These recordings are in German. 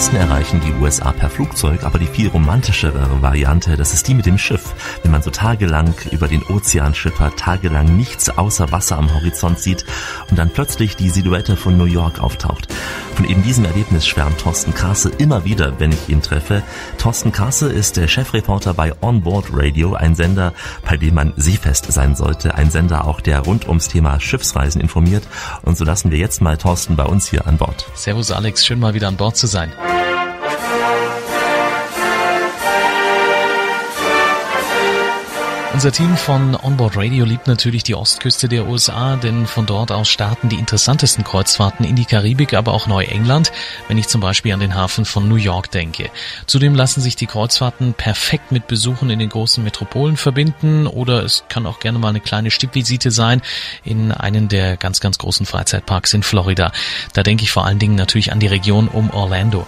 meisten erreichen die USA per Flugzeug, aber die viel romantischere Variante, das ist die mit dem Schiff. Wenn man so tagelang über den Ozean schippert, tagelang nichts außer Wasser am Horizont sieht und dann plötzlich die Silhouette von New York auftaucht. Von eben diesem Erlebnis schwärmt Thorsten Karse immer wieder, wenn ich ihn treffe. Thorsten Karse ist der Chefreporter bei On Board Radio, ein Sender, bei dem man seefest sein sollte. Ein Sender auch, der rund ums Thema Schiffsreisen informiert. Und so lassen wir jetzt mal Thorsten bei uns hier an Bord. Servus Alex, schön mal wieder an Bord zu sein. Unser Team von Onboard Radio liebt natürlich die Ostküste der USA, denn von dort aus starten die interessantesten Kreuzfahrten in die Karibik, aber auch Neuengland, wenn ich zum Beispiel an den Hafen von New York denke. Zudem lassen sich die Kreuzfahrten perfekt mit Besuchen in den großen Metropolen verbinden oder es kann auch gerne mal eine kleine Stippvisite sein in einen der ganz, ganz großen Freizeitparks in Florida. Da denke ich vor allen Dingen natürlich an die Region um Orlando.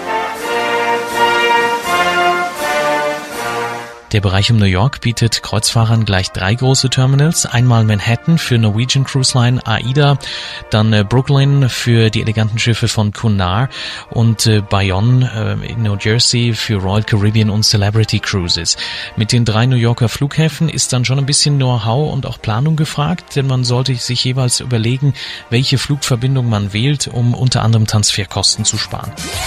Der Bereich um New York bietet Kreuzfahrern gleich 3 große Terminals. Einmal Manhattan für Norwegian Cruise Line, AIDA, dann Brooklyn für die eleganten Schiffe von Cunard und Bayonne in New Jersey für Royal Caribbean und Celebrity Cruises. Mit den 3 New Yorker Flughäfen ist dann schon ein bisschen Know-how und auch Planung gefragt, denn man sollte sich jeweils überlegen, welche Flugverbindung man wählt, um unter anderem Transferkosten zu sparen.